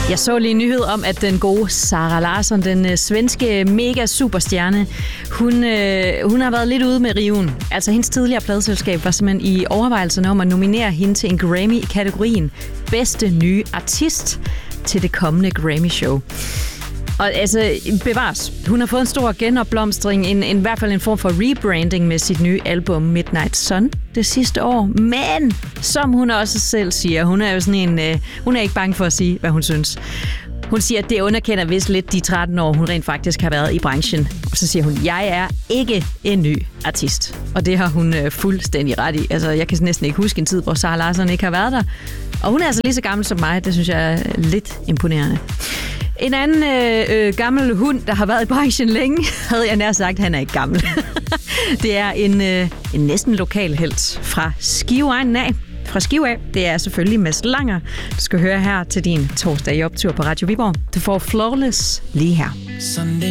Jeg så lige en nyhed om, at den gode Zara Larsson, den svenske mega superstjerne, hun har været lidt ude med riven. Altså hendes tidligere pladeselskab var simpelthen i overvejelserne om at nominere hende til en Grammy i kategorien bedste nye artist til det kommende Grammy-show. Og altså, bevares. Hun har fået en stor genopblomstring, i hvert fald en form for rebranding med sit nye album Midnight Sun det sidste år. Men, som hun også selv siger, hun er jo sådan en, hun er ikke bange for at sige, hvad hun synes. Hun siger, at det underkender vist lidt de 13 år, hun rent faktisk har været i branchen. Og så siger hun, jeg er ikke en ny artist. Og det har hun fuldstændig ret i. Altså, jeg kan næsten ikke huske en tid, hvor Zara Larsson ikke har været der. Og hun er altså lige så gammel som mig. Det synes jeg er lidt imponerende. En anden gammel hund, der har været i branchen længe, havde jeg nær sagt, han er ikke gammel. Det er en næsten lokal helt fra Skiveegnen af. Fra Skive af. Det er selvfølgelig Mads Langer. Du skal høre her til din torsdag i optur på Radio Viborg. Du får Flawless lige her. Sunday